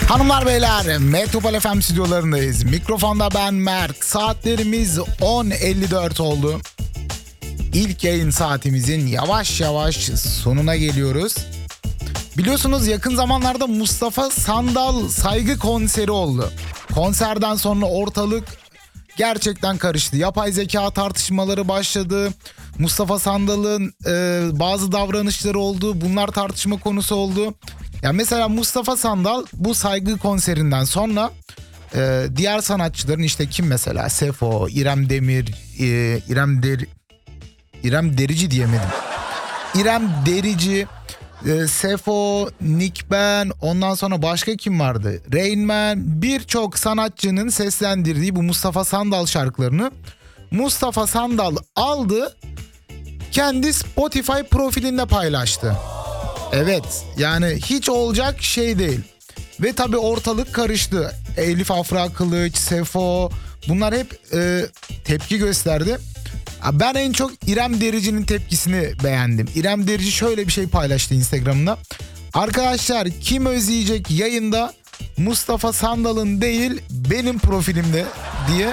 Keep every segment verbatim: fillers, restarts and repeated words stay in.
Hanımlar beyler, Metropol F M stüdyolarındayız. Mikrofonda ben Mert. Saatlerimiz on elli dört oldu. İlk yayın saatimizin yavaş yavaş sonuna geliyoruz. Biliyorsunuz yakın zamanlarda Mustafa Sandal saygı konseri oldu. Konserden sonra ortalık gerçekten karıştı. Yapay zeka tartışmaları başladı. Mustafa Sandal'ın e, bazı davranışları oldu. Bunlar tartışma konusu oldu. Ya mesela Mustafa Sandal bu saygı konserinden sonra e, diğer sanatçıların işte kim mesela Sefo, İrem Demir, e, İrem Der İrem Derici diyemedim. İrem Derici, e, Sefo, Nick Ben, ondan sonra başka kim vardı? Rain Man, birçok sanatçının seslendirdiği bu Mustafa Sandal şarkılarını Mustafa Sandal aldı, kendi Spotify profilinde paylaştı. Evet, yani hiç olacak şey değil. Ve tabii ortalık karıştı. Elif Afra Kılıç, Sefo, bunlar hep e, tepki gösterdi. Ben en çok İrem Derici'nin tepkisini beğendim. İrem Derici şöyle bir şey paylaştı Instagram'da. Arkadaşlar, kim özleyecek yayında Mustafa Sandal'ın değil benim profilimde diye.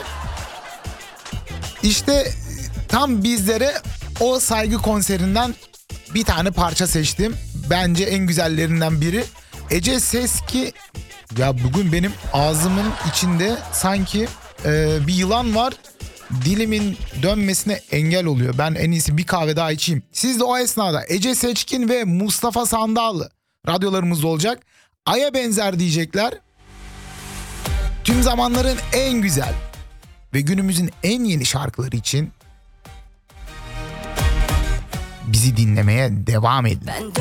İşte tam bizlere o saygı konserinden bir tane parça seçtim. Bence en güzellerinden biri. Ece Seski, ya bugün benim ağzımın içinde sanki e, bir yılan var. Dilimin dönmesine engel oluyor. Ben en iyisi bir kahve daha içeyim. Siz de o esnada Ece Seçkin ve Mustafa Sandal radyolarımızda olacak. Ay'a benzer diyecekler. Tüm zamanların en güzel ve günümüzün en yeni şarkıları için bizi dinlemeye devam edin.